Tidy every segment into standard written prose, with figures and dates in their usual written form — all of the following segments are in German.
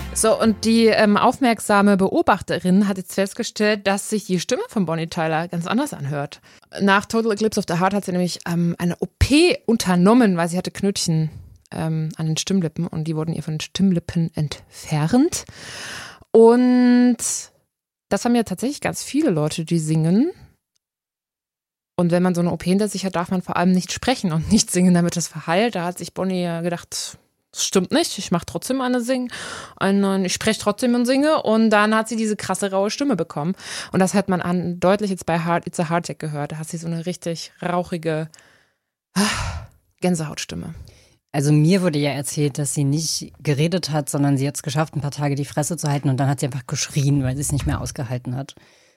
So, und die aufmerksame Beobachterin hat jetzt festgestellt, dass sich die Stimme von Bonnie Tyler ganz anders anhört. Nach Total Eclipse of the Heart hat sie nämlich eine OP unternommen, weil sie hatte Knötchen an den Stimmlippen und die wurden ihr von den Stimmlippen entfernt. Und das haben ja tatsächlich ganz viele Leute, die singen. Und wenn man so eine OP hinter sich hat, darf man vor allem nicht sprechen und nicht singen, damit es verheilt. Da hat sich Bonnie gedacht, das stimmt nicht, ich mache trotzdem ich spreche trotzdem und singe. Und dann hat sie diese krasse, raue Stimme bekommen. Und das hat man deutlich jetzt bei It's a Heart Attack gehört. Da hat sie so eine richtig rauchige Gänsehautstimme. Also mir wurde ja erzählt, dass sie nicht geredet hat, sondern sie hat es geschafft, ein paar Tage die Fresse zu halten und dann hat sie einfach geschrien, weil sie es nicht mehr ausgehalten hat.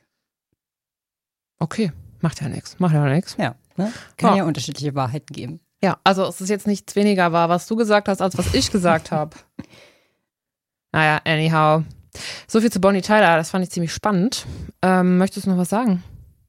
Okay, macht ja nichts. Ja, ne? Kann ja unterschiedliche Wahrheiten geben. Ja, also es ist jetzt nichts weniger wahr, was du gesagt hast, als was ich gesagt habe. Naja, anyhow. So viel zu Bonnie Tyler, das fand ich ziemlich spannend. Möchtest du noch was sagen?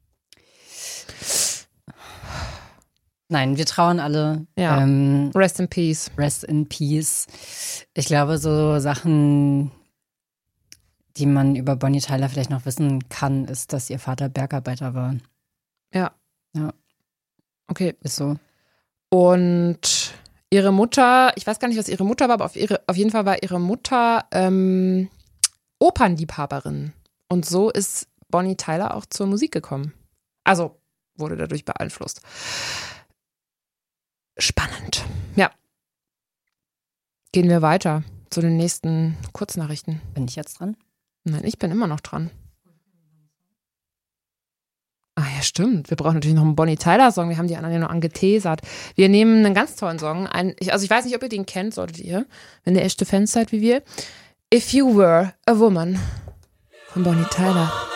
Nein, wir trauern alle. Ja. Rest in Peace. Rest in Peace. Ich glaube, so Sachen, die man über Bonnie Tyler vielleicht noch wissen kann, ist, dass ihr Vater Bergarbeiter war. Ja. Okay. Ist so. Und ihre Mutter, ich weiß gar nicht, was ihre Mutter war, aber auf jeden Fall war ihre Mutter Opernliebhaberin. Und so ist Bonnie Tyler auch zur Musik gekommen. Also wurde dadurch beeinflusst. Spannend. Ja. Gehen wir weiter zu den nächsten Kurznachrichten. Bin ich jetzt dran? Nein, ich bin immer noch dran. Ah ja, stimmt. Wir brauchen natürlich noch einen Bonnie Tyler-Song. Wir haben die anderen ja noch angeteasert. Wir nehmen einen ganz tollen Song. Ich weiß nicht, ob ihr den kennt, solltet ihr, wenn ihr echte Fans seid wie wir. If You Were a Woman von Bonnie Tyler.